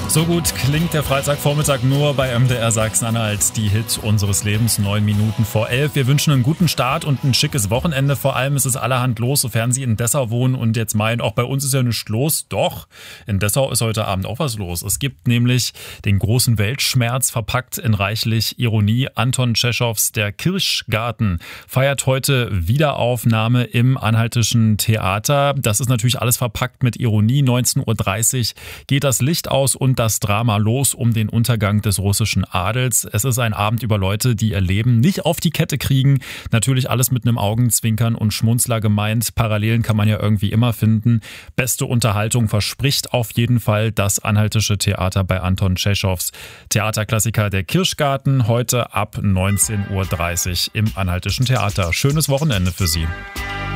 So gut klingt der Freitagvormittag nur bei MDR Sachsen-Anhalt, die Hit unseres Lebens, 9 Minuten vor 11. Wir wünschen einen guten Start und ein schickes Wochenende. Vor allem ist es allerhand los, sofern Sie in Dessau wohnen und jetzt meinen, auch bei uns ist ja nichts los. Doch, in Dessau ist heute Abend auch was los. Es gibt nämlich den großen Weltschmerz verpackt in reichlich Ironie. Anton Tschechows Der Kirschgarten feiert heute Wiederaufnahme im Anhaltischen Theater. Das ist natürlich alles verpackt mit Ironie. 19:30 Uhr geht das Licht aus und das Drama los um den Untergang des russischen Adels. Es ist ein Abend über Leute, die ihr Leben nicht auf die Kette kriegen. Natürlich alles mit einem Augenzwinkern und Schmunzler gemeint. Parallelen kann man ja irgendwie immer finden. Beste Unterhaltung verspricht auf jeden Fall das Anhaltische Theater bei Anton Tschechows Theaterklassiker Der Kirschgarten. Heute ab 19:30 Uhr im Anhaltischen Theater. Schönes Wochenende für Sie.